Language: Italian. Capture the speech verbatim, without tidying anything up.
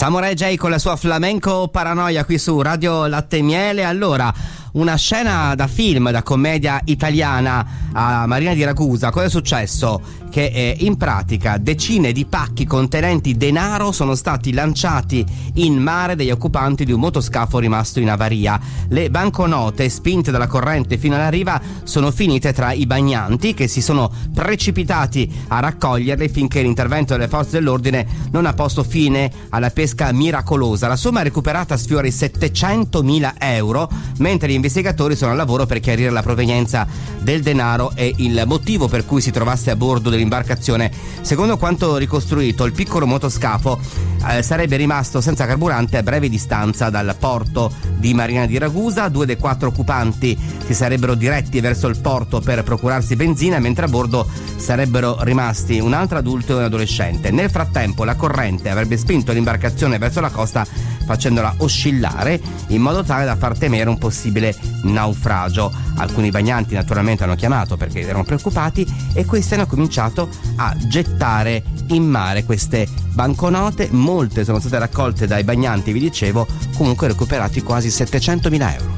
Samurai J con la sua flamenco paranoia qui su Radio Latte e Miele. Allora, una scena da film, da commedia italiana a Marina di Ragusa. Cosa è successo? Che eh, in pratica decine di pacchi contenenti denaro sono stati lanciati in mare dagli occupanti di un motoscafo rimasto in avaria. Le banconote, spinte dalla corrente fino alla riva, sono finite tra i bagnanti, che si sono precipitati a raccoglierle finché l'intervento delle forze dell'ordine non ha posto fine alla pesca miracolosa. La somma recuperata sfiora i settecentomila euro, mentre gli investigatori sono al lavoro per chiarire la provenienza del denaro e il motivo per cui si trovasse a bordo dell'imbarcazione. Secondo quanto ricostruito, il piccolo motoscafo eh, sarebbe rimasto senza carburante a breve distanza dal porto di Marina di Ragusa. Due dei quattro occupanti si sarebbero diretti verso il porto per procurarsi benzina, mentre a bordo sarebbero rimasti un altro adulto e un adolescente. Nel frattempo la corrente avrebbe spinto l'imbarcazione verso la costa, facendola oscillare in modo tale da far temere un possibile naufragio. Alcuni bagnanti naturalmente hanno chiamato perché erano preoccupati e questi hanno cominciato a gettare in mare queste banconote. Molte sono state raccolte dai bagnanti, vi dicevo, comunque recuperati quasi settecentomila euro.